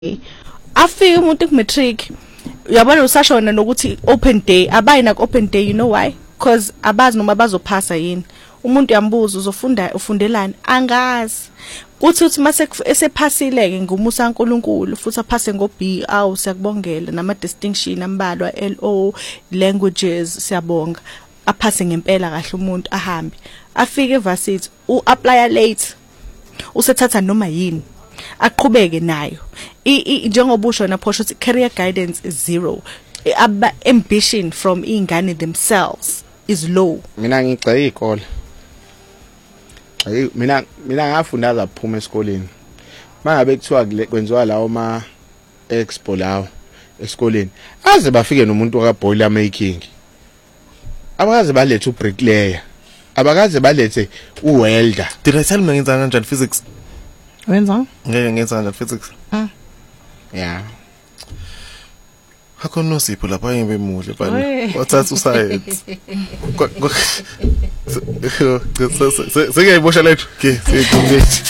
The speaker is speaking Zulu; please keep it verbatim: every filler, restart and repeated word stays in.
afike umuntu ku matric uyabona usashona nokuthi open day abayina ku open day, you know why? Because abazi noma bazophasa yini. Umuntu uyambuza uzofunda ufundelani angazi. Kuthi uthi mase esephasile ngumusa kaNkuluNkulu futhi aphase ngo B, awu siyakubongela nama distinction ambalwa L O languages siyabonga. Aphase ngempela kahle umuntu ahambe. Afike evarsity u apply late. Usethatha noma yini. Aqhubeke nayo. I njengobusho na phosho uthi career guidance is zero. Aba ambition from ingane themselves is low. Mina ngicela ikole. Ayi mina mina ngafunda zaphuma esikoleni. Mangabe kuthiwa kwenziwa lawo ma expo lawo esikoleni. Aze bafike nomuntu ka boiler making. Abakaze balethe u bricklayer. Abakaze balethe u welder. Did I tell you ngenza kanjani physics? Wenza? Ngeke ngenza kanjani physics? Ah. Yeah. Hakho nosipho lapha yembe emuhle bani. Wathatha uscience. Seke ibosha lethu. Okay, sekuthi